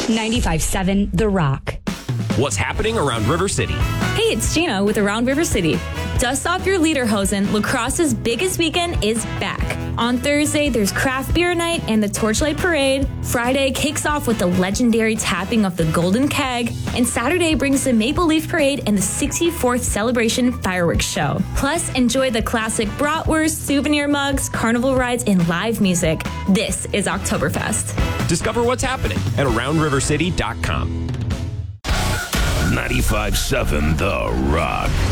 95.7 The Rock. What's happening around River City? Hey, it's Gina with Around River City. Dust off your lederhosen. Lacrosse's biggest weekend is back. On Thursday, there's craft beer night and the Torchlight Parade. Friday kicks off with the legendary tapping of the Golden Keg. And Saturday brings the Maple Leaf Parade and the 64th Celebration Fireworks Show. Plus, enjoy the classic bratwurst, souvenir mugs, carnival rides, and live music. This is Oktoberfest. Discover what's happening at AroundRiverCity.com. 95.7 The Rock.